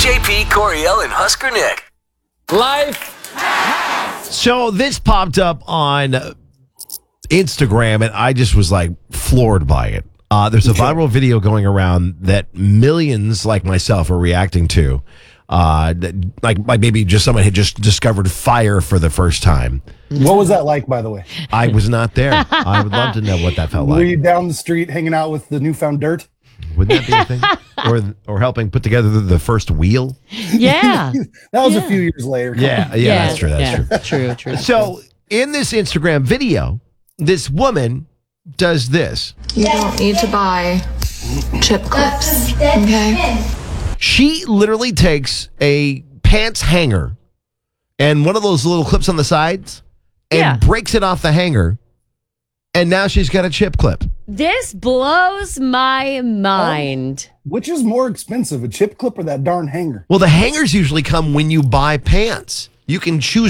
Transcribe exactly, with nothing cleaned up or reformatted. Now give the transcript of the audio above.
J P, Coriel, and Husker Nick. Life. So this popped up on Instagram, and I just was like floored by it. Uh, there's a viral video going around that millions like myself are reacting to. Uh, that, like, like maybe just someone had just discovered fire for the first time. What was that like, by the way? I was not there. I would love to know what that felt Were like. you down the street hanging out with the newfound dirt? Would that be a thing? Or or helping put together the, the first wheel? Yeah. That was Yeah. a few years later. Come Yeah, on. yeah, that's true. That's yeah. true. True, true. So in this Instagram video, this woman does this. You don't need to buy chip clips, okay? She literally takes a pants hanger and one of those little clips on the sides and Yeah. breaks it off the hanger. And now she's got a chip clip. This blows my mind. Which is more expensive, a chip clip or that darn hanger? Well, the hangers usually come when you buy pants. You can choose